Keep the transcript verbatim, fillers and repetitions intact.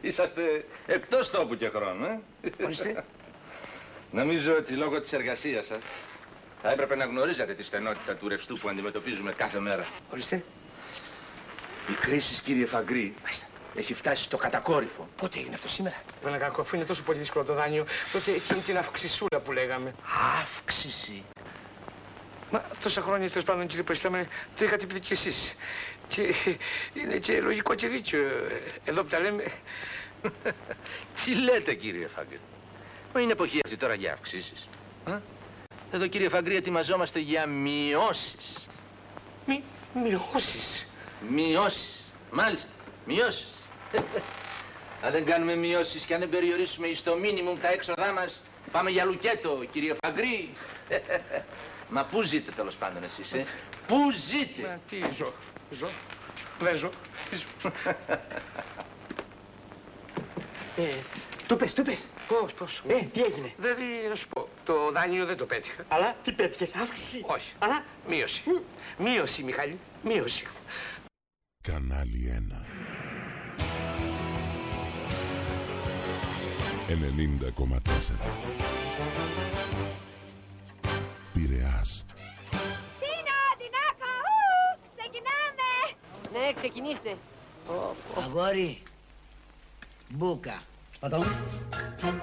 είσαστε εκτός τόπου και χρόνου, ε. Ορίστε. Νομίζω ότι λόγω της εργασίας σας θα έπρεπε να γνωρίζατε τη στενότητα του ρευστού που αντιμετωπίζουμε κάθε μέρα. Ορίστε. Η κρίση, κύριε Φαγκρί, έχει φτάσει στο κατακόρυφο. Πότε έγινε αυτό σήμερα? Βέβαια κακό, αφού είναι τόσο πολύ δύσκολο το δάνειο, τότε εκείνη την αυξησούλα που λέγαμε. Αύξηση. Μα τόσα χρόνια τέλος πάντων, κύριε Προϊστάμενε, το είχατε πει κι εσείς. Και είναι και λογικό και δίκιο. Εδώ που τα λέμε. Τι λέτε, κύριε Φαγκρί? Μα είναι εποχή αυτή τώρα για αυξήσεις. Α? Εδώ, κύριε Φαγκρί, ετοιμαζόμαστε για μειώσεις. Μη, μειώσεις. Μειώσεις. Μάλιστα. Μειώσεις. Αν δεν κάνουμε μειώσεις και αν δεν περιορίσουμε εις το μίνιμουμ τα έξοδά μας, πάμε για λουκέτο, κύριε Φαγκρί. Μα πού ζείτε τέλος πάντων εσείς, ε? Πού ζείτε? Μα τι ζω, ζω, δεν ζω. Ε, του πες, του πες. Πώς, πώς. Ε, τι έγινε? Δηλαδή, να σου πω, το δάνειο δεν το πέτυχα. Αλλά τι πέτυχες, αύξηση? Όχι. Αλλά μείωση. Μείωση, Μιχάλη, μείωση. Κανάλι ένα. ενενήντα κόμμα τέσσερα. Πειραιάς. Τίνα, Τινάκα, ου, ξεκινάμε! Ναι, ξεκινήστε. Αγόρι, μπούκα. Πατώ.